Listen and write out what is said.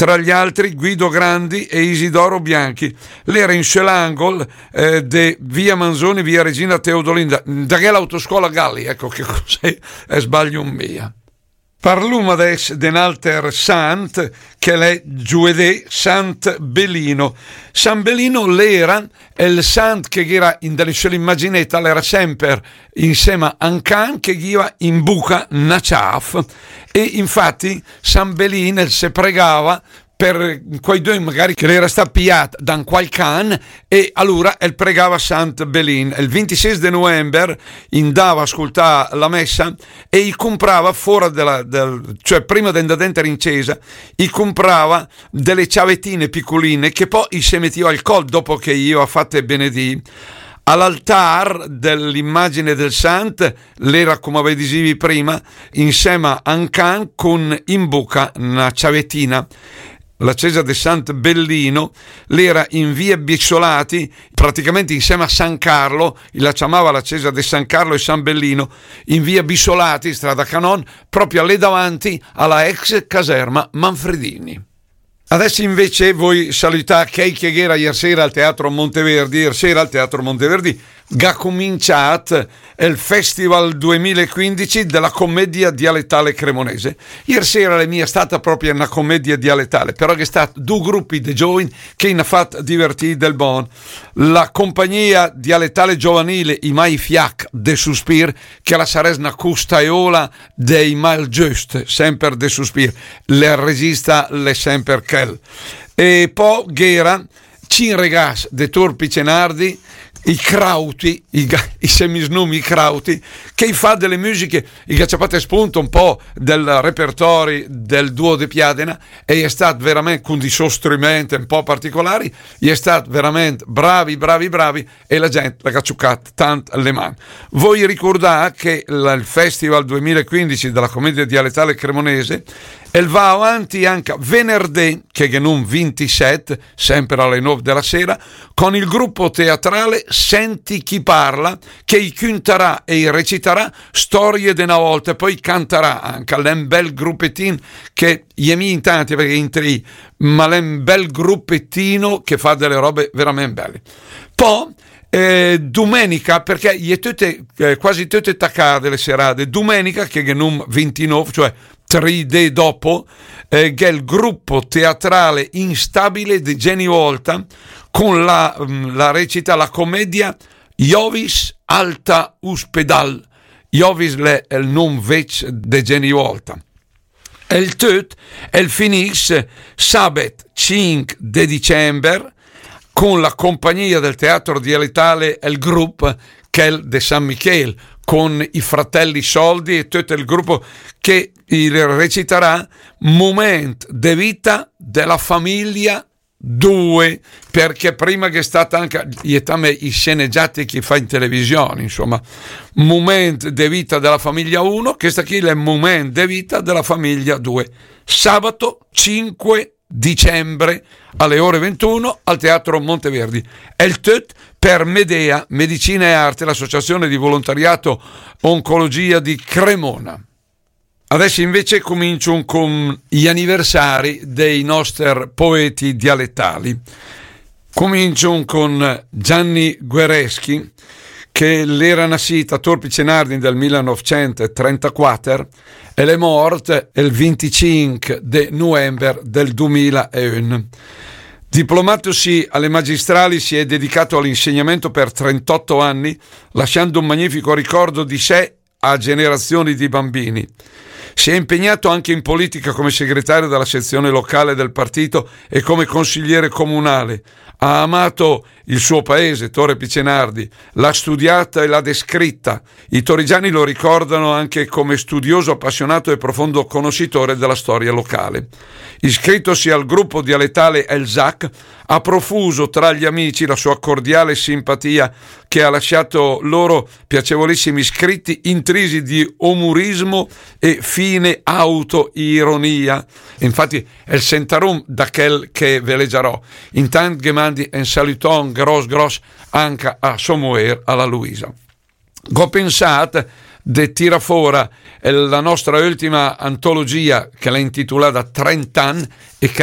tra gli altri Guido Grandi e Isidoro Bianchi. L'era in Selangol de via Manzoni, via Regina Teodolinda, da che l'autoscuola Galli, ecco che cos'è, sbaglio un mia. Parliamo adesso di un altro sant che è giovedì Sant Belino. San Belino l'era il sant che era in delle sue immaginette, l'era sempre insieme a un can che iva in buca una ciaf, e infatti San Belino se pregava per quei due magari che era stato pigliato da un qual can, e allora el pregava Sant Belin. Il 26 di novembre andava a ascoltare la messa e gli comprava fuori cioè prima di andare dentro in chiesa, gli comprava delle ciavettine piccoline che poi gli si metteva al col dopo che io ho fatto benedì. All'altar dell'immagine del Sant l'era, come avete prima, insieme a un can con in bocca una ciavettina. La chiesa di Sant Bellino l'era in via Bissolati, praticamente insieme a San Carlo, la chiamava la chiesa di San Carlo e San Bellino, in via Bissolati, strada Canon, proprio lì davanti alla ex caserma Manfredini. Adesso invece voi salutate che era ieri sera al Teatro Monteverdi. Ha cominciato il Festival 2015 della commedia dialettale cremonese. Ieri sera la mia è stata proprio una commedia dialettale, però che è stato due gruppi di giovani che hanno fatto divertire del bon. La compagnia dialettale giovanile I Mai Fiac de Suspir, che la saresna custaiola dei Mal Just, sempre de Suspir, le regista le sempre quel. E poi Ghera, Cinregas de Torpi Cenardi, i Krauti, i semisnumi Krauti, che fa delle musiche, i cacciapate spunto un po' del repertorio del duo di Piadena, e è stato veramente con dei suoi strumenti un po' particolari, è stato veramente bravi, e la gente l'ha cacciucata tanto alle mani. Voi ricordate che il Festival 2015 della commedia dialettale cremonese e va avanti anche venerdì, che è non 27, sempre alle 9 della sera, con il gruppo teatrale Senti chi parla, che canterà e reciterà storie di una volta, e poi canterà anche. È un bel gruppettino che gli in tanti, perché in tre, ma è un bel gruppettino che fa delle robe veramente belle. Poi domenica, perché quasi tutte attaccate le serate, domenica che è non 29, cioè 3D dopo, che è il gruppo teatrale Instabile di Jenny Volta, con la recita, la commedia Iovis Alta Uspedal. Iovis è il nome vec di Jenny Volta. E il tut finisce sabato 5 di dicembre con la compagnia del teatro dialettale El Gruppo, che è il de San Michele, con i fratelli Soldi e tutto il gruppo che reciterà Moment de vita della famiglia 2, perché prima che è stata anche i sceneggiati che fa in televisione, insomma, Moment de vita della famiglia 1, che sta qui è Moment de vita della famiglia 2, sabato 5 dicembre alle ore 21 al Teatro Monteverdi. È il tut per Medea, Medicina e Arte, l'associazione di volontariato oncologia di Cremona. Adesso invece comincio con gli anniversari dei nostri poeti dialettali. Comincio con Gianni Guereschi, che l'era nascita a Torpi Cenardi nel 1934 e è morta il 25 di novembre del 2001. Diplomatosi alle magistrali, si è dedicato all'insegnamento per 38 anni, lasciando un magnifico ricordo di sé a generazioni di bambini. Si è impegnato anche in politica come segretario della sezione locale del partito e come consigliere comunale. Ha amato il suo paese, Torre Picenardi, l'ha studiata e l'ha descritta. I torrigiani lo ricordano anche come studioso, appassionato e profondo conoscitore della storia locale. Iscrittosi al gruppo dialettale El Zac, ha profuso tra gli amici la sua cordiale simpatia, che ha lasciato loro piacevolissimi scritti intrisi di umorismo e fine autoironia. Infatti è il sentarum da quel che veleggiarò. Intanto che mandi un saluton gross anche a Samuel, alla Luisa. Ho pensato di tirare fuori la nostra ultima antologia, che l'ha intitolata 30 anni, e che